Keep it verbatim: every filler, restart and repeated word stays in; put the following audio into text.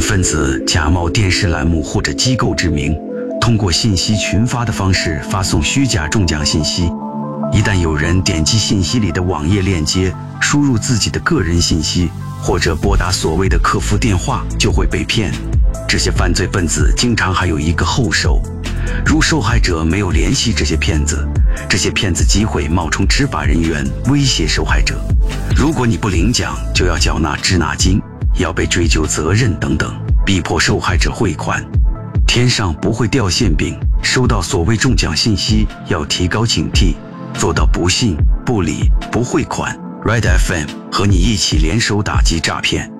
分子假冒电视栏目或者机构之名，通过信息群发的方式发送虚假中奖信息。一旦有人点击信息里的网页链接，输入自己的个人信息，或者拨打所谓的客服电话，就会被骗。这些犯罪分子经常还有一个后手，如受害者没有联系这些骗子，这些骗子机会冒充执法人员威胁受害者，如果你不领奖，就要缴纳滞纳金，要被追究责任等等，逼迫受害者汇款。天上不会掉馅饼，收到所谓中奖信息要提高警惕，做到不信、不理、不汇款。Red F M 和你一起联手打击诈骗。